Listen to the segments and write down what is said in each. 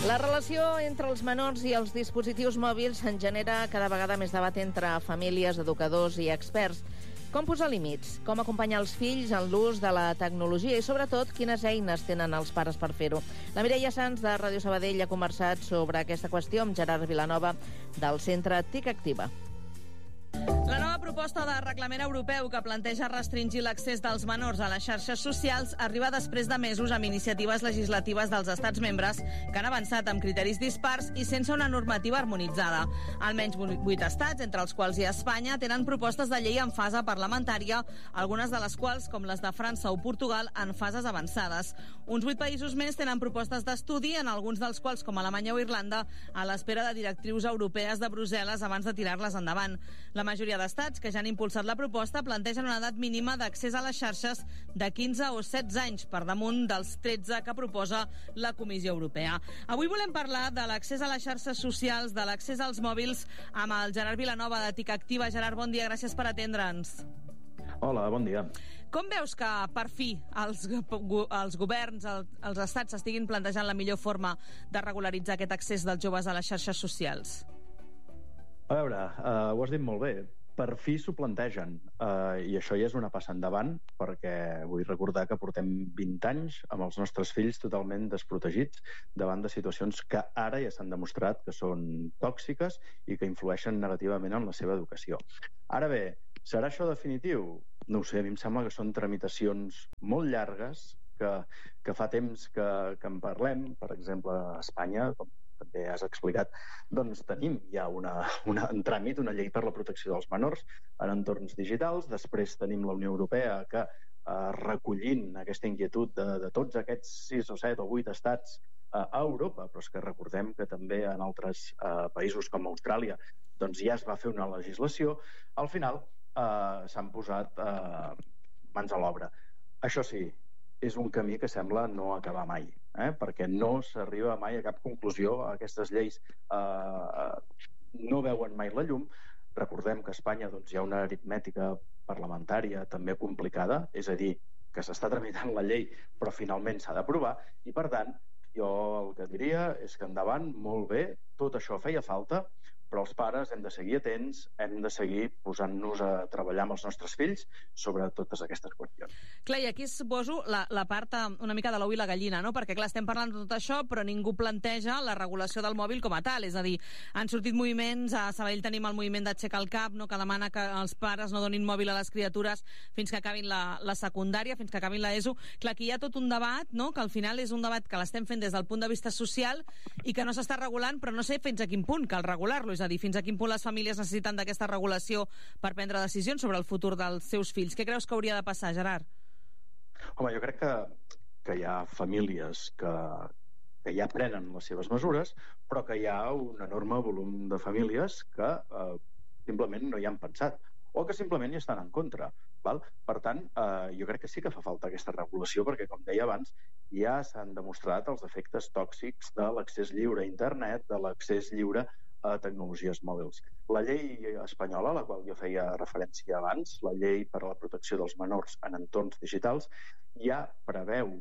La relació entre els menors i els dispositius mòbils en genera cada vegada més debat entre famílies, educadors i experts. Com posar límits? Com acompanyar els fills en l'ús de la tecnologia? I, sobretot, quines eines tenen els pares per fer-ho? La Mireia Sans, de Ràdio Sabadell, ha conversat sobre aquesta qüestió amb Gerard Vilanova, del Centre TIC Activa. La nova proposta de reglament europeu que planteja restringir l'accés dels menors a les xarxes socials arriba després de mesos amb iniciatives legislatives dels estats membres que han avançat amb criteris dispars i sense una normativa harmonitzada. Almenys 8 estats, entre els quals hi ha Espanya, tenen propostes de llei en fase parlamentària, algunes de les quals, com les de França o Portugal, en fases avançades. Uns 8 països més tenen propostes d'estudi, en alguns dels quals, com Alemanya o Irlanda, a l'espera de directrius europees de Brussel·les abans de tirar-les endavant. La majoria d'estats que ja han impulsat la proposta plantegen una edat mínima d'accés a les xarxes de 15 o 16 anys, per damunt dels 13 que proposa la Comissió Europea. Avui volem parlar de l'accés a les xarxes socials, de l'accés als mòbils, amb el Gerard Vilanova, de TIC Activa. Gerard, bon dia, gràcies per atendre'ns. Hola, bon dia. Com veus que, per fi, els governs, els estats estiguin plantejant la millor forma de regularitzar aquest accés dels joves a les xarxes socials? A veure, ho has dit molt bé. Per fi s'ho plantegen, i això ja és una passa endavant, perquè vull recordar que portem 20 anys amb els nostres fills totalment desprotegits davant de situacions que ara ja s'han demostrat que són tòxiques i que influeixen negativament en la seva educació. Ara bé, serà això definitiu? No ho sé, a mi em sembla que són tramitacions molt llargues, que fa temps que en parlem. Per exemple, a Espanya, com també has explicat, doncs tenim ja en tràmit una llei per la protecció dels menors en entorns digitals. Després tenim la Unió Europea que, recollint aquesta inquietud de tots aquests 6 o 7 o 8 estats a Europa, però és que recordem que també en altres països com Austràlia doncs ja es va fer una legislació, al final s'han posat mans a l'obra. Això sí, és un camí que sembla no acabar mai, perquè no s'arriba mai a cap conclusió. Aquestes lleis no veuen mai la llum. Recordem que a Espanya hi ha una aritmètica parlamentària també complicada, és a dir, que s'està tramitant la llei però finalment s'ha d'aprovar, i per tant jo el que diria és que endavant, molt bé, tot això feia falta, però els pares hem de seguir atents, hem de seguir posant-nos a treballar amb els nostres fills sobre totes aquestes qüestions. Clar, i aquí es poso la part una mica de l'ou i la gallina, no? Perquè, clar, estem parlant de tot això, però ningú planteja la regulació del mòbil com a tal. És a dir, han sortit moviments, a Sabadell tenim el moviment d'Aixeca el Cap, no?, que demana que els pares no donin mòbil a les criatures fins que acabin la secundària, fins que acabin l'ESO. Clar, aquí hi ha tot un debat, no?, que al final és un debat que l'estem fent des del punt de vista social i que no s'està regulant, però no sé fins a quin punt cal regular-lo. És a dir, fins a quin punt les famílies necessiten d'aquesta regulació per prendre decisions sobre el futur dels seus fills. Què creus que hauria de passar, Gerard? Home, jo crec que hi ha famílies que ja prenen les seves mesures, però que hi ha un enorme volum de famílies que simplement no hi han pensat o que simplement hi estan en contra. Val? Per tant, jo crec que sí que fa falta aquesta regulació perquè, com deia abans, ja s'han demostrat els efectes tòxics de l'accés lliure a internet, de l'accés lliure a tecnologies mòbils. La llei espanyola, a la qual jo feia referència abans, la llei per a la protecció dels menors en entorns digitals, ja preveu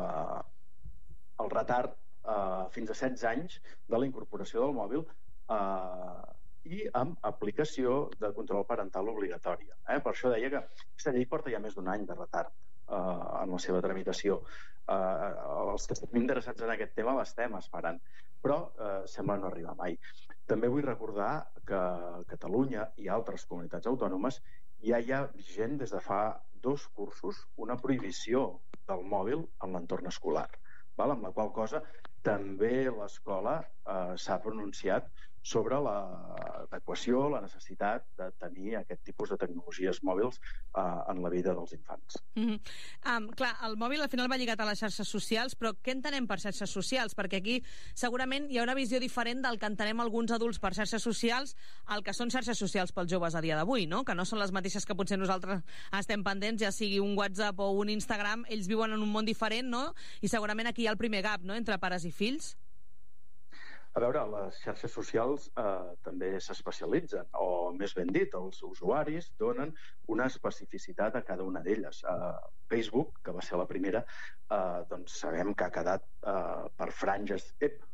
el retard fins a 16 anys de la incorporació del mòbil i amb aplicació de control parental obligatòria. Per això deia que aquesta llei porta ja més d'un any de retard en la seva tramitació. Els que estem interessats en aquest tema l'estem esperant, però sembla no arribar mai. També vull recordar que a Catalunya i altres comunitats autònomes ja hi ha vigent des de fa 2 cursos una prohibició del mòbil en l'entorn escolar, amb la qual cosa també l'escola s'ha pronunciat sobre l'adequació, la necessitat de tenir aquest tipus de tecnologies mòbils en la vida dels infants. Clar, el mòbil al final va lligat a les xarxes socials, però què entenem per xarxes socials? Perquè aquí segurament hi ha una visió diferent del que entenem alguns adults per xarxes socials al que són xarxes socials pels joves a dia d'avui, no? Que no són les mateixes que potser nosaltres estem pendents, ja sigui un WhatsApp o un Instagram, ells viuen en un món diferent, no? I segurament aquí hi ha el primer gap, no?, entre pares i fills. A veure, les xarxes socials també s'especialitzen, o més ben dit, els usuaris donen una especificitat a cada una d'elles. Facebook, que va ser la primera, doncs sabem que ha quedat per franges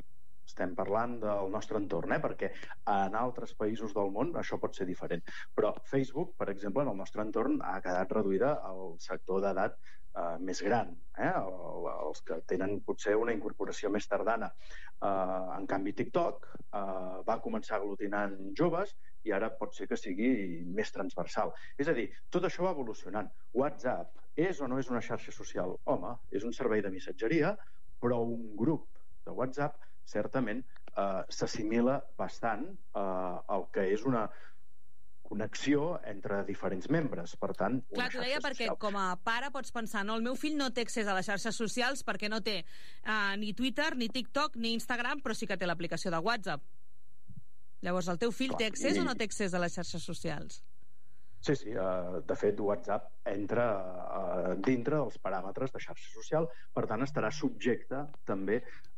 estem parlant del nostre entorn, perquè en altres països del món això pot ser diferent. Però Facebook, per exemple, en el nostre entorn ha quedat reduïda al sector d'edat més gran, els que tenen potser una incorporació més tardana. En canvi, TikTok va començar aglutinant joves i ara pot ser que sigui més transversal. És a dir, tot això va evolucionant. WhatsApp és o no és una xarxa social? Home, és un servei de missatgeria, però un grup de WhatsApp certament s'assimila bastant al que és una connexió entre diferents membres, per tant, una xarxa social. Clar, t'ho deia perquè com a pare pots pensar, no, el meu fill no té accés a les xarxes socials perquè no té ni Twitter, ni TikTok, ni Instagram, però sí que té l'aplicació de WhatsApp. Llavors, el teu fill té accés o no té accés a les xarxes socials? Sí, de fet, WhatsApp entra dintre dels paràmetres de xarxa social, per tant, estarà subjecte també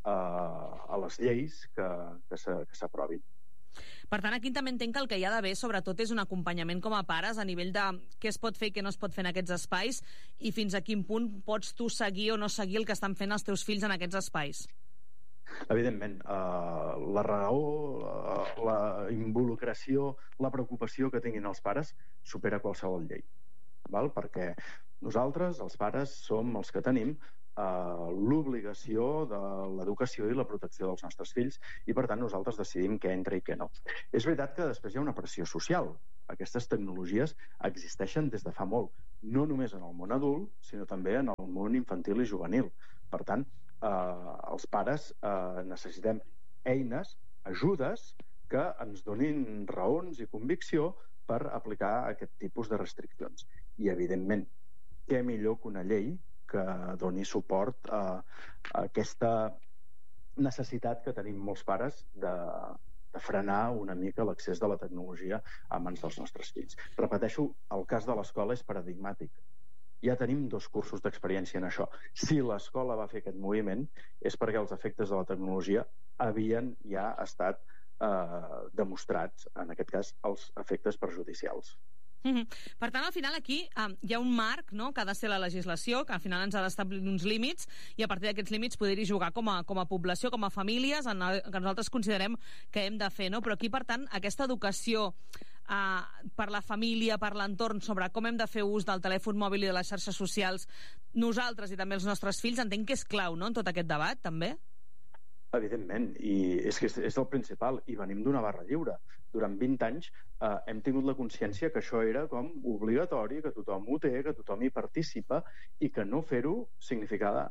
a les lleis que s'aprovin. Per tant, aquí també entenc que el que hi ha d'haver, sobretot, és un acompanyament com a pares a nivell de què es pot fer i què no es pot fer en aquests espais i fins a quin punt pots tu seguir o no seguir el que estan fent els teus fills en aquests espais. Evidentment, la raó, la involucració, la preocupació que tinguin els pares supera qualsevol llei, perquè nosaltres, els pares, som els que tenim l'obligació de l'educació i la protecció dels nostres fills i, per tant, nosaltres decidim què entra i què no. És veritat que després hi ha una pressió social. Aquestes tecnologies existeixen des de fa molt, no només en el món adult, sinó també en el món infantil i juvenil. Per tant, els pares necessitem eines, ajudes, que ens donin raons i convicció per aplicar aquest tipus de restriccions. I, evidentment, què millor que una llei que doni suport a aquesta necessitat que tenim molts pares de frenar una mica l'accés de la tecnologia a mans dels nostres fills. Repeteixo, el cas de l'escola és paradigmàtic. Ja tenim 2 cursos d'experiència en això. Si l'escola va fer aquest moviment és perquè els efectes de la tecnologia havien ja estat demostrats, en aquest cas, els efectes perjudicials. Per tant, al final aquí hi ha un marc, no?, que ha de ser la legislació, que al final ens ha d'establir uns límits i a partir d'aquests límits poder-hi jugar com a població, com a famílies, que nosaltres considerem que hem de fer, no? Però aquí, per tant, aquesta educació per la família, per l'entorn, sobre com hem de fer ús del telèfon mòbil i de les xarxes socials, nosaltres i també els nostres fills, entenc que és clau, no?, en tot aquest debat, també? Evidentment, i és que és el principal, i venim d'una barra lliure. Durant 20 anys hem tingut la consciència que això era com obligatori, que tothom ho té, que tothom hi participa, i que no fer-ho significava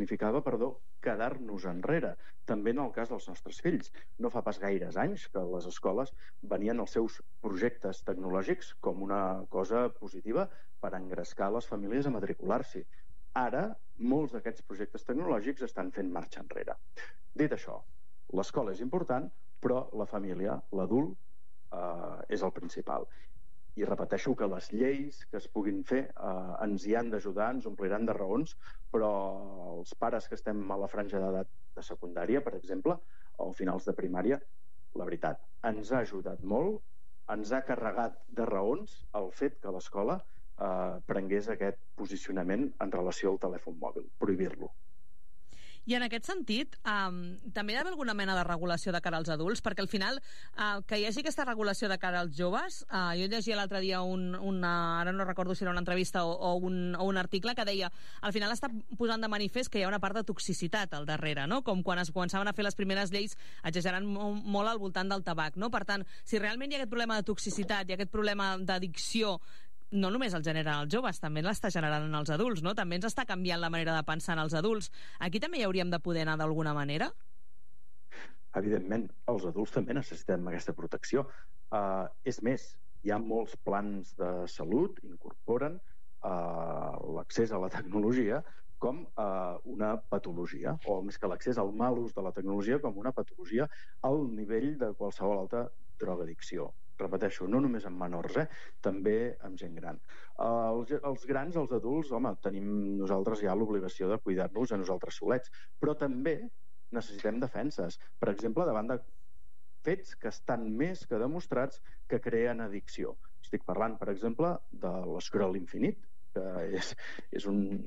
quedar-nos enrere. També en el cas dels nostres fills. No fa pas gaires anys que les escoles venien els seus projectes tecnològics com una cosa positiva per engrescar les famílies a matricular-s'hi. Ara, molts d'aquests projectes tecnològics estan fent marxa enrere. Dit això, l'escola és important, però la família, l'adult, és el principal. I repeteixo que les lleis que es puguin fer ens hi han d'ajudar, ens ompliran de raons, però els pares que estem a la franja d'edat de secundària, per exemple, o finals de primària, la veritat, ens ha ajudat molt, ens ha carregat de raons el fet que l'escola prengués aquest posicionament en relació al telèfon mòbil, prohibir-lo. I en aquest sentit, també hi ha d'haver alguna mena de regulació de cara als adults, perquè al final que hi hagi aquesta regulació de cara als joves, jo llegia l'altre dia ara no recordo si era una entrevista o un article que deia, al final està posant de manifest que hi ha una part de toxicitat al darrere, no? Com quan es començaven a fer les primeres lleis exagerant molt al voltant del tabac, no? Per tant, si realment hi ha aquest problema de toxicitat i aquest problema d'addicció, no només el generen els joves, també l'està generant en els adults, no? També ens està canviant la manera de pensar en els adults. Aquí també hi hauríem de poder anar d'alguna manera? Evidentment, els adults també necessitem aquesta protecció. És més, hi ha molts plans de salut que incorporen l'accés a la tecnologia com una patologia, o més que l'accés al mal ús de la tecnologia com una patologia al nivell de qualsevol altra drogadicció. Repeteixo, no només amb menors, també amb gent gran. Els grans, els adults, home, tenim nosaltres ja l'obligació de cuidar-nos a nosaltres solets, però també necessitem defenses. Per exemple, davant de fets que estan més que demostrats que creen addicció. Estic parlant, per exemple, de l'escroll infinit, que és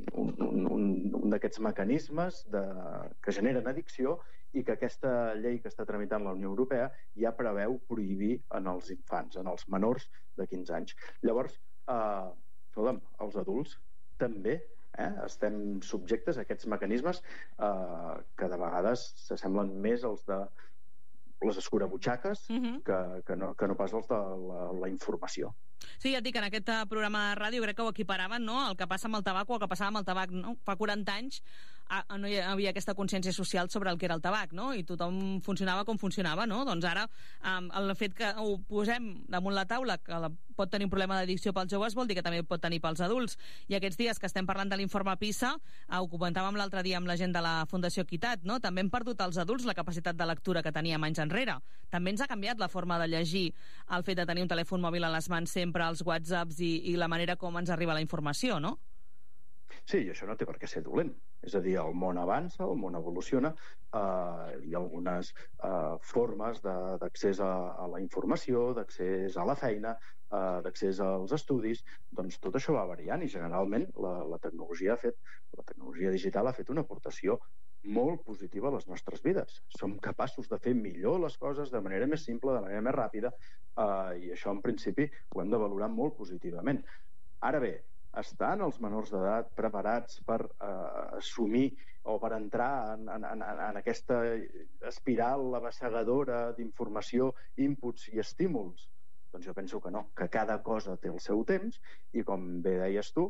un d'aquests mecanismes que generen addicció i que aquesta llei que està tramitant la Unió Europea ja preveu prohibir en els infants, en els menors de 15 anys. Llavors, escolta'm, els adults també estem subjectes a aquests mecanismes que de vegades s'assemblen més als de les escurabutxaques que no pas els de la informació. Sí, ja et dic, en aquest programa de ràdio crec que ho equiparaven, no?, el que passa amb el tabac o el que passava amb el tabac, no? Fa 40 anys no hi havia aquesta consciència social sobre el que era el tabac, no?, i tothom funcionava com funcionava, no? Doncs ara el fet que ho posem damunt la taula, que pot tenir un problema d'addicció pels joves, vol dir que també pot tenir pels adults. I aquests dies que estem parlant de l'informe PISA, ho comentàvem l'altre dia amb la gent de la Fundació Equitat, no?, també hem perdut els adults la capacitat de lectura que teníem anys enrere. També ens ha canviat la forma de llegir, el fet de tenir un telèfon mòbil a les mans sempre, els whatsapps i la manera com ens arriba la informació, no? Sí, i això no té per què ser dolent. És a dir, el món avança, el món evoluciona, hi ha algunes formes d'accés a la informació, d'accés a la feina, d'accés als estudis, doncs tot això va variant i generalment la tecnologia digital ha fet una aportació molt positiva a les nostres vides. Som capaços de fer millor les coses de manera més simple, de manera més ràpida, i això en principi ho hem de valorar molt positivament. Ara bé, estan els menors d'edat preparats per assumir o per entrar en aquesta espiral avassegadora d'informació, inputs i estímuls? Doncs jo penso que no, que cada cosa té el seu temps i, com bé deies tu,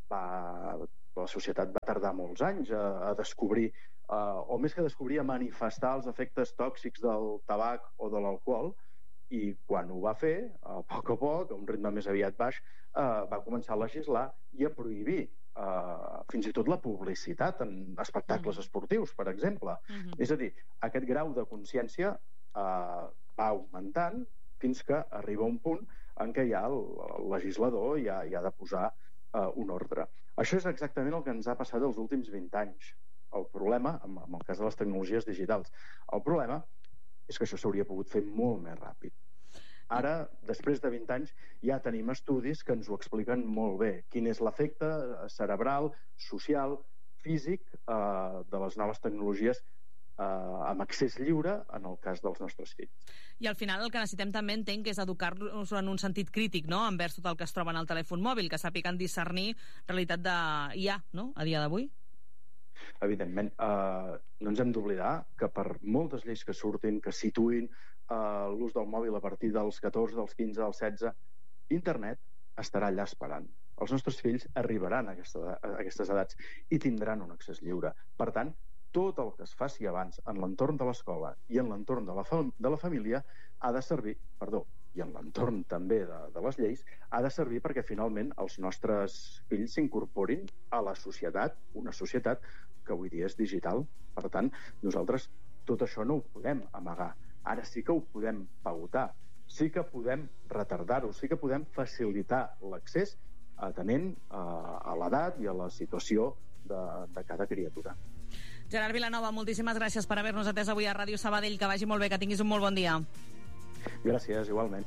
la societat va tardar molts anys a descobrir, o més que descobrir, a manifestar els efectes tòxics del tabac o de l'alcohol, i quan ho va fer, a poc, a un ritme més aviat baix, va començar a legislar i a prohibir fins i tot la publicitat en espectacles esportius, per exemple. És a dir, aquest grau de consciència va augmentant fins que arriba un punt en què ja el legislador ja ha de posar un ordre. Això és exactament el que ens ha passat els últims 20 anys. El problema, en el cas de les tecnologies digitals, el problema és que això s'hauria pogut fer molt més ràpid. Ara, després de 20 anys, ja tenim estudis que ens ho expliquen molt bé. Quin és l'efecte cerebral, social, físic de les noves tecnologies amb accés lliure en el cas dels nostres fills. I al final el que necessitem també, entenc, és educar-los en un sentit crític, no?, envers tot el que es troba en el telèfon mòbil, que sàpiguen discernir realitat d'IA, no?, a dia d'avui. Evidentment, no ens hem d'oblidar que per moltes lleis que surtin, que situïn l'ús del mòbil a partir dels 14, dels 15, dels 16, internet estarà allà esperant. Els nostres fills arribaran a aquestes edats i tindran un accés lliure. Per tant, tot el que es faci abans en l'entorn de l'escola i en l'entorn de la família ha de servir, i en l'entorn també de les lleis, ha de servir perquè finalment els nostres fills s'incorporin a la societat, una societat que avui dia és digital. Per tant, nosaltres tot això no ho podem amagar. Ara sí que ho podem pautar, sí que podem retardar-ho, sí que podem facilitar l'accés atenent a l'edat i a la situació de cada criatura. Gerard Vilanova, moltíssimes gràcies per haver-nos atès avui a Ràdio Sabadell. Que vagi molt bé, que tinguis un molt bon dia. Gràcies, igualment.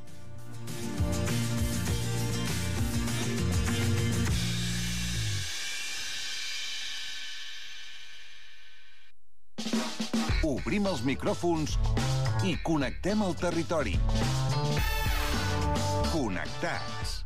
Obrim els micròfons i connectem el territori. Connectats.